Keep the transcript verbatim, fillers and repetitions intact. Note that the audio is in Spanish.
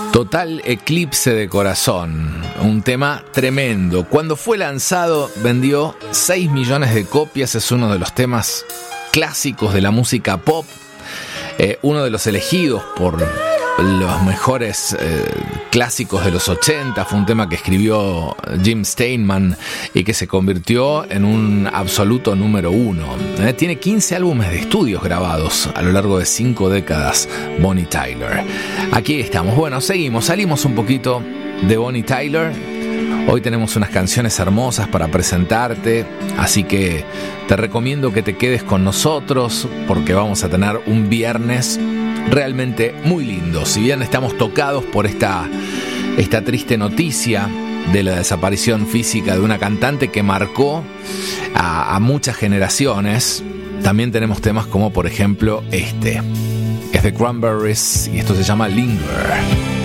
Total Eclipse de Corazón, un tema tremendo. Cuando fue lanzado vendió seis millones de copias, es uno de los temas clásicos de la música pop, eh, uno de los elegidos por los mejores eh, clásicos de los ochenta. Fue un tema que escribió Jim Steinman y que se convirtió en un absoluto número uno. Eh, tiene quince álbumes de estudios grabados a lo largo de cinco décadas, Bonnie Tyler. Aquí estamos. Bueno, seguimos, salimos un poquito de Bonnie Tyler. Hoy tenemos unas canciones hermosas para presentarte, así que te recomiendo que te quedes con nosotros porque vamos a tener un viernes realmente muy lindo. Si bien estamos tocados por esta, esta triste noticia de la desaparición física de una cantante que marcó a, a muchas generaciones, también tenemos temas como por ejemplo este. Es de Cranberries y esto se llama Linger.